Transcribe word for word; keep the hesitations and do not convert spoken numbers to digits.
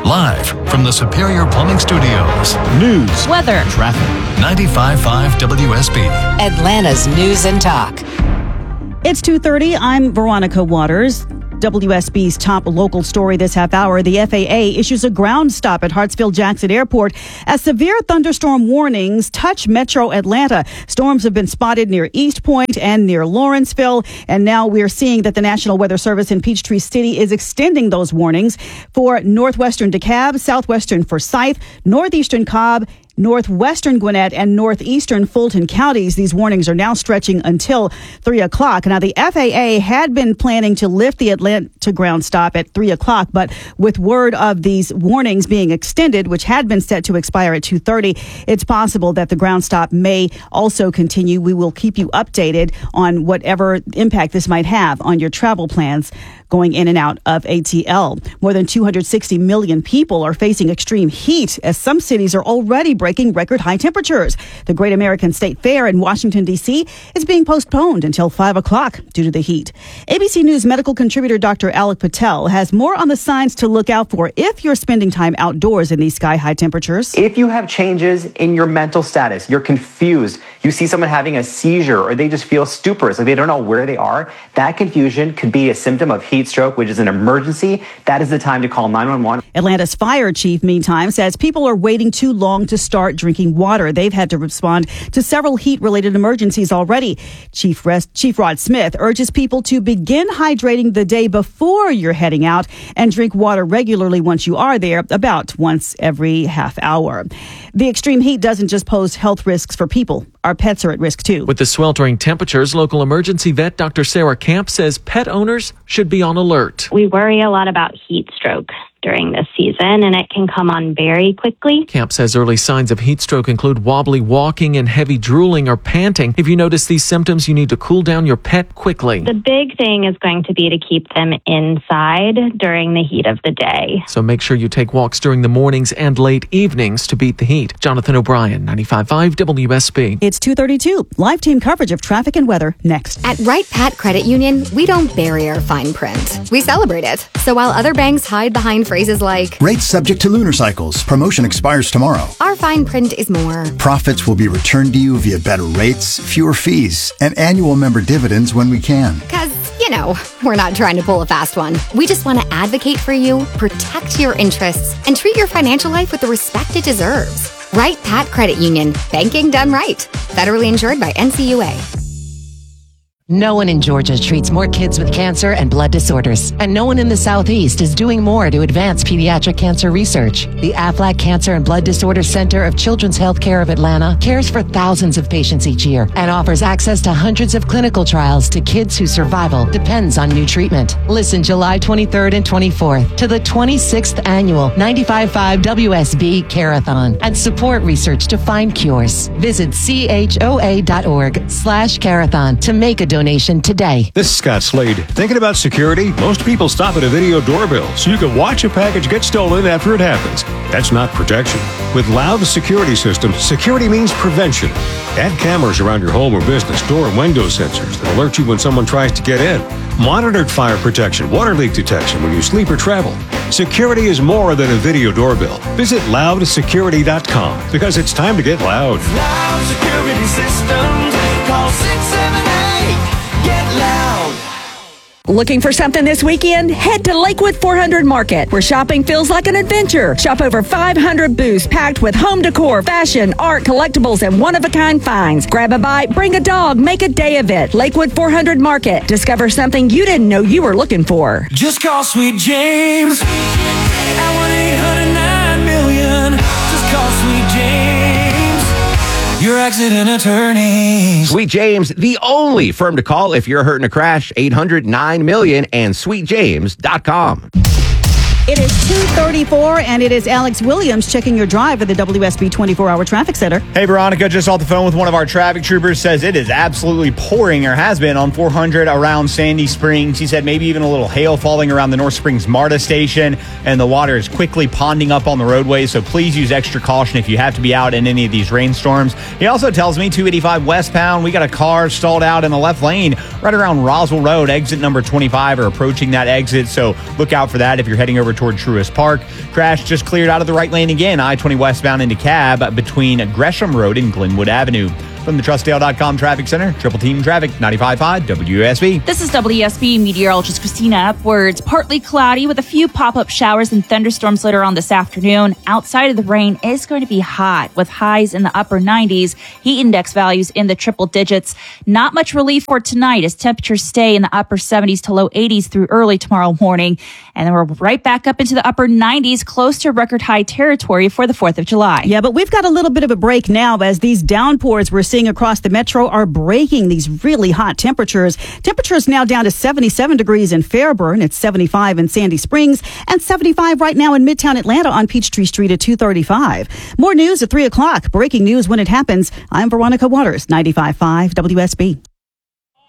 Live from the Superior Plumbing Studios. News, weather, traffic. ninety-five point five W S B. Atlanta's News and Talk. It's two thirty. I'm Veronica Waters. W S B's top local story this half hour. The F A A issues a ground stop at Hartsfield-Jackson Airport as severe thunderstorm warnings touch Metro Atlanta. Storms have been spotted near East Point and near Lawrenceville. And now we're seeing that the National Weather Service in Peachtree City is extending those warnings for northwestern DeKalb, southwestern Forsyth, northeastern Cobb, northwestern Gwinnett and northeastern Fulton counties. These warnings are now stretching until three o'clock. Now, the F A A had been planning to lift the Atlanta ground stop at three o'clock, but with word of these warnings being extended, which had been set to expire at two thirty, it's possible that the ground stop may also continue. We will keep you updated on whatever impact this might have on your travel plans going in and out of A T L. More than two hundred sixty million people are facing extreme heat as some cities are already breaking record high temperatures. The Great American State Fair in Washington, D C is being postponed until five o'clock due to the heat. A B C News medical contributor Doctor Alec Patel has more on the signs to look out for if you're spending time outdoors in these sky-high temperatures. If you have changes in your mental status, you're confused, you see someone having a seizure, or they just feel stuporous, like they don't know where they are, that confusion could be a symptom of heat stroke, which is an emergency. That is the time to call nine one one. Atlanta's fire chief, meantime, says people are waiting too long to start drinking water. They've had to respond to several heat-related emergencies already. Chief, Rest, Chief Rod Smith urges people to begin hydrating the day before you're heading out and drink water regularly once you are there, about once every half hour. The extreme heat doesn't just pose health risks for people. Our pets are at risk, too. With the sweltering temperatures, local emergency vet Doctor Sarah Camp says pet owners should be on alert. We worry a lot about heat stroke during this season, and it can come on very quickly. Camp says early signs of heat stroke include wobbly walking and heavy drooling or panting. If you notice these symptoms, you need to cool down your pet quickly. The big thing is going to be to keep them inside during the heat of the day. So make sure you take walks during the mornings and late evenings to beat the heat. Jonathan O'Brien, ninety-five point five W S B. It's two thirty-two. Live team coverage of traffic and weather next. At Wright Pat Credit Union, we don't bury our fine print. We celebrate it. So while other banks hide behind phrases like rates subject to lunar cycles, promotion expires tomorrow, our fine print is more. Profits will be returned to you via better rates, fewer fees, and annual member dividends when we can. Because, you know, we're not trying to pull a fast one. We just want to advocate for you, protect your interests, and treat your financial life with the respect it deserves. Wright Pat Credit Union. Banking done right. Federally insured by N C U A. No one in Georgia treats more kids with cancer and blood disorders, and no one in the Southeast is doing more to advance pediatric cancer research. The Aflac Cancer and Blood Disorders Center of Children's Healthcare of Atlanta cares for thousands of patients each year and offers access to hundreds of clinical trials to kids whose survival depends on new treatment. Listen July twenty-third and twenty-fourth to the twenty-sixth annual ninety-five point five W S B Carathon and support research to find cures. Visit choa.org slash carathon to make a donation today. This is Scott Slade. Thinking about security? Most people stop at a video doorbell so you can watch a package get stolen after it happens. That's not protection. With Loud Security Systems, security means prevention. Add cameras around your home or business, door and window sensors that alert you when someone tries to get in. Monitored fire protection, water leak detection when you sleep or travel. Security is more than a video doorbell. Visit loud security dot com because it's time to get loud. Loud Security Systems. Call six seven eight. Get loud. Looking for something this weekend? Head to Lakewood four hundred Market, where shopping feels like an adventure. Shop over five hundred booths packed with home decor, fashion, art, collectibles, and one-of-a-kind finds. Grab a bite, bring a dog, make a day of it. Lakewood four hundred Market. Discover something you didn't know you were looking for. Just call Sweet James at one eight hundred nine million. Just call Sweet James, your accident attorney. Sweet James, the only firm to call if you're hurt in a crash. eight hundred nine million and sweet james dot com. It is two thirty-four, and it is Alex Williams checking your drive at the W S B twenty-four hour Traffic Center. Hey, Veronica, just off the phone with one of our traffic troopers, says it is absolutely pouring, or has been, on four hundred around Sandy Springs. He said maybe even a little hail falling around the North Springs MARTA station, and the water is quickly ponding up on the roadways, so please use extra caution if you have to be out in any of these rainstorms. He also tells me two eighty-five westbound, we got a car stalled out in the left lane right around Roswell Road, exit number twenty-five, or approaching that exit, so look out for that if you're heading over toward Truist Park. Park. Crash just cleared out of the right lane again. I twenty westbound into Cab between Gresham Road and Glenwood Avenue. From the Trust Dale dot com Traffic Center, Triple Team Traffic, ninety-five point five W S B. This is W S B meteorologist Christina Upwards. Partly cloudy with a few pop-up showers and thunderstorms later on this afternoon. Outside of the rain is going to be hot with highs in the upper nineties, heat index values in the triple digits. Not much relief for tonight as temperatures stay in the upper seventies to low eighties through early tomorrow morning. And then we're right back up into the upper nineties, close to record high territory for the fourth of July. Yeah, but we've got a little bit of a break now as these downpours we're seeing across the metro are breaking these really hot temperatures. Temperatures now down to seventy-seven degrees in Fairburn. It's seventy-five in Sandy Springs and seventy-five right now in Midtown Atlanta on Peachtree Street at two thirty-five. More news at three o'clock. Breaking news when it happens. I'm Veronica Waters, ninety-five point five W S B.